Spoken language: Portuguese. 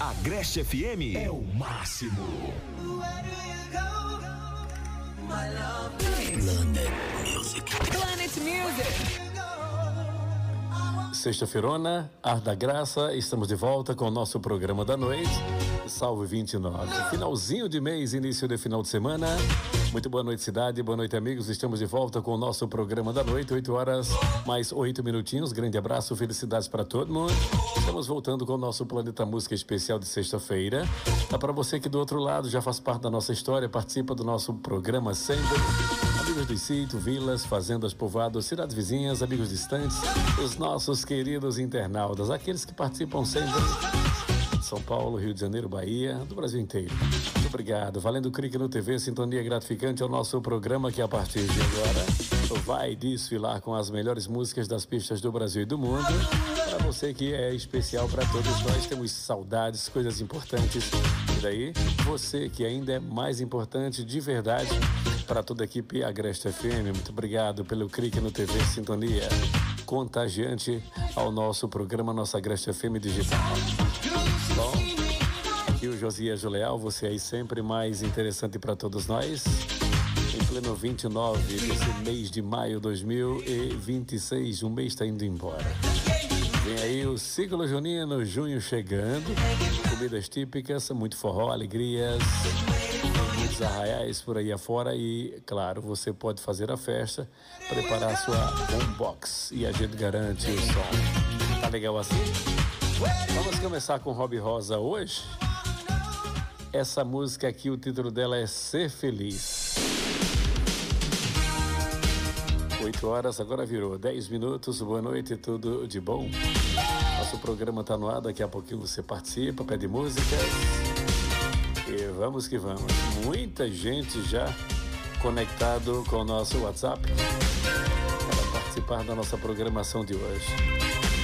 Agreste FM é o máximo. Planet Music. Sexta-feirona, Ar da Graça, estamos de volta com o nosso programa da noite. Salve 29. Finalzinho de mês, início de final de semana. Muito boa noite, cidade. Boa noite, amigos. Estamos de volta com o nosso programa da noite. 8 horas mais 8 minutinhos. Grande abraço, felicidades para todo mundo. Estamos voltando com o nosso Planeta Música especial de sexta-feira. Para você que do outro lado já faz parte da nossa história, participa do nosso programa sempre. Amigos do sítio, vilas, fazendas, povoados, cidades vizinhas, amigos distantes, os nossos queridos internautas, aqueles que participam sempre. São Paulo, Rio de Janeiro, Bahia, do Brasil inteiro. Muito obrigado. Valendo clique no TV, sintonia gratificante ao nosso programa que a partir de agora vai desfilar com as melhores músicas das pistas do Brasil e do mundo. Para você que é especial, para todos nós temos saudades, coisas importantes. E daí, você que ainda é mais importante de verdade, para toda a equipe Agreste FM, muito obrigado pelo clique no TV Sintonia, contagiante ao nosso programa, nossa Agreste FM Digital. Bom, aqui o Josias Leal, você aí sempre mais interessante para todos nós. Em pleno 29 desse mês de maio de 2026, um mês está indo embora. Vem aí o ciclo junino, junho chegando, comidas típicas, muito forró, alegrias, muitos arraiais por aí afora e, claro, você pode fazer a festa, preparar sua boombox e a gente garante o som. Tá legal assim? Vamos começar com Robbie Rosa hoje. Essa música aqui, o título dela é Ser Feliz. 8 horas, agora virou 10 minutos, boa noite, tudo de bom? Nosso programa tá no ar, daqui a pouquinho você participa, pede músicas. E vamos que vamos. Muita gente já conectado com o nosso WhatsApp para participar da nossa programação de hoje.